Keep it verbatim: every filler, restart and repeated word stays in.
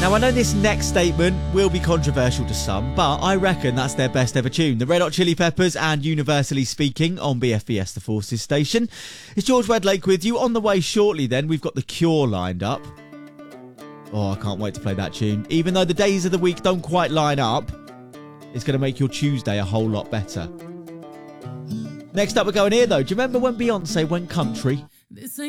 Now, I know this next statement will be controversial to some, but I reckon that's their best ever tune. The Red Hot Chili Peppers and Universally Speaking on B F B S The Forces station. It's George Wedlake with you. On the way shortly then, we've got The Cure lined up. Oh, I can't wait to play that tune. Even though the days of the week don't quite line up, it's going to make your Tuesday a whole lot better. Next up, we're going here, though. Do you remember when Beyonce went country?